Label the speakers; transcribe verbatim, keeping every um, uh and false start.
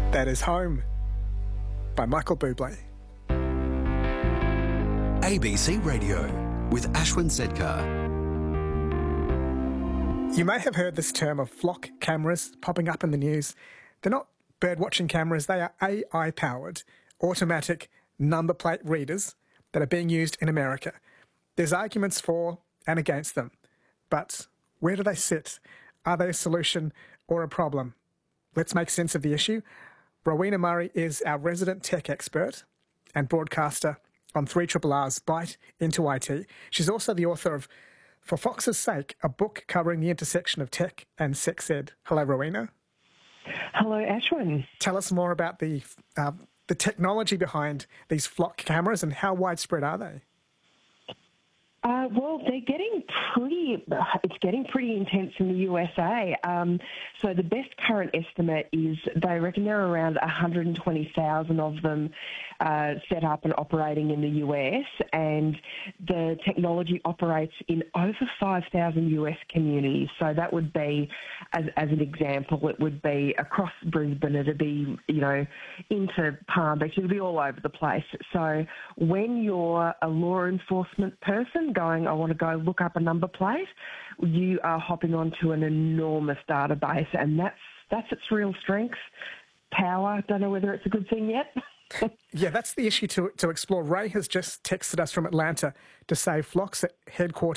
Speaker 1: That is Home by Michael Bublé.
Speaker 2: A B C Radio with Ashwin Sedkar.
Speaker 1: You may have heard this term of flock cameras popping up in the news. They're not bird-watching cameras, they are A I-powered, automatic number plate readers that are being used in America. There's arguments for and against them, but where do they sit? Are they a solution or a problem? Let's make sense of the issue. Rowena Murray is our resident tech expert and broadcaster on three R R R's Bite into I T. She's also the author of For Fox's Sake, a book covering the intersection of tech and sex ed. Hello, Rowena.
Speaker 3: Hello, Ashwin.
Speaker 1: Tell us more about the uh, the technology behind these flock cameras and how widespread are they?
Speaker 3: Uh, well, they're getting pretty, it's getting pretty intense in the U S A. Um, so the best current estimate is they reckon there are around one hundred twenty thousand of them uh, set up and operating in the U S, and the technology operates in over five thousand U S communities. So that would be, as, as an example, it would be across Brisbane, it would be, you know, into Palm Beach, it would be all over the place. So when you're a law enforcement person going, I want to go look up a number plate, you are hopping onto an enormous database, and that's that's its real strength. Power, don't know whether it's a good thing yet.
Speaker 1: Yeah, that's the issue to to explore. Ray has just texted us from Atlanta to say flocks at headquarters